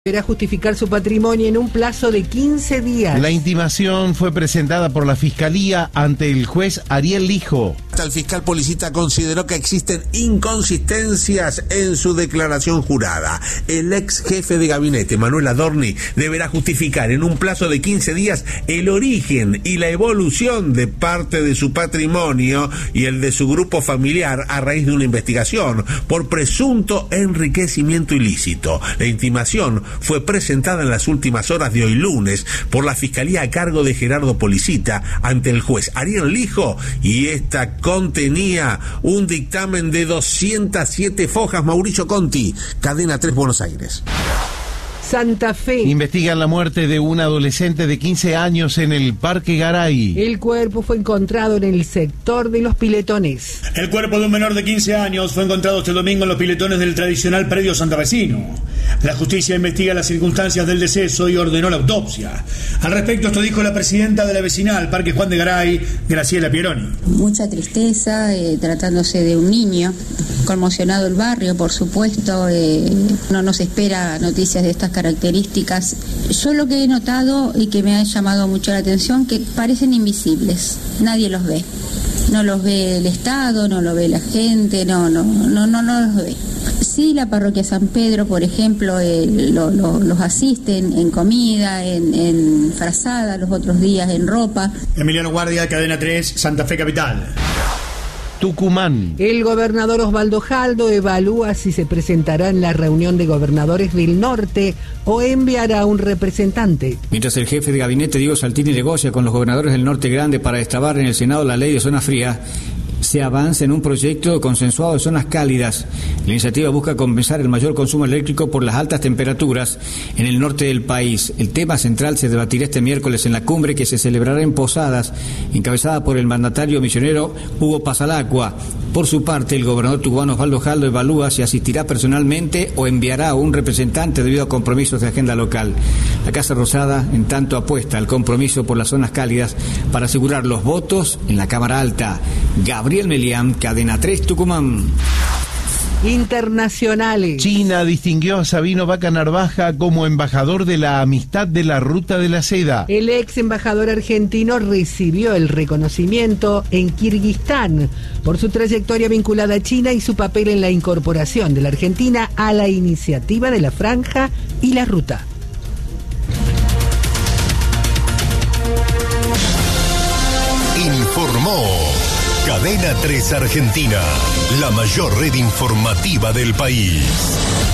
Deberá justificar su patrimonio en un plazo de 15 días. La intimación fue presentada por la Fiscalía ante el juez Ariel Lijo. El fiscal Policita consideró que existen inconsistencias en su declaración jurada. El ex jefe de gabinete, Manuel Adorni, deberá justificar en un plazo de 15 días el origen y la evolución de parte de su patrimonio y el de su grupo familiar a raíz de una investigación por presunto enriquecimiento ilícito. La intimación fue presentada en las últimas horas de hoy lunes por la Fiscalía a cargo de Gerardo Policita ante el juez Ariel Lijo, y esta contenía un dictamen de 207 fojas. Mauricio Conti, Cadena 3, Buenos Aires. Santa Fe. Investigan la muerte de un adolescente de 15 años en el Parque Garay. El cuerpo fue encontrado en el sector de Los Piletones. El cuerpo de un menor de 15 años fue encontrado este domingo en Los Piletones del tradicional predio santafesino. La justicia investiga las circunstancias del deceso y ordenó la autopsia. Al respecto, esto dijo la presidenta de la vecinal Parque Juan de Garay, Graciela Pieroni. Mucha tristeza, tratándose de un niño, conmocionado el barrio, por supuesto, no nos espera noticias de estas características. Yo lo que he notado y que me ha llamado mucho la atención, que parecen invisibles, nadie los ve. No los ve el Estado, no lo ve la gente, no los ve. Sí, la parroquia San Pedro, por ejemplo, los asiste en comida, en frazada, los otros días en ropa. Emiliano Guardia, Cadena 3, Santa Fe Capital. Tucumán. El gobernador Osvaldo Jaldo evalúa si se presentará en la reunión de gobernadores del norte o enviará un representante. Mientras el jefe de gabinete Diego Saltini negocia con los gobernadores del norte grande para destrabar en el Senado la ley de zona fría, se avanza en un proyecto consensuado de zonas cálidas. La iniciativa busca compensar el mayor consumo eléctrico por las altas temperaturas en el norte del país. El tema central se debatirá este miércoles en la cumbre que se celebrará en Posadas, encabezada por el mandatario misionero Hugo Pasalacqua. Por su parte, el gobernador tucumano Osvaldo Jaldo evalúa si asistirá personalmente o enviará a un representante debido a compromisos de agenda local. La Casa Rosada, en tanto, apuesta al compromiso por las zonas cálidas para asegurar los votos en la Cámara Alta. Gabriel Melián, Cadena 3, Tucumán. Internacionales. China distinguió a Sabino Vaca Narvaja como embajador de la amistad de la Ruta de la Seda. El ex embajador argentino recibió el reconocimiento en Kirguistán por su trayectoria vinculada a China y su papel en la incorporación de la Argentina a la iniciativa de la Franja y la Ruta. Informó Cadena 3 Argentina, la mayor red informativa del país.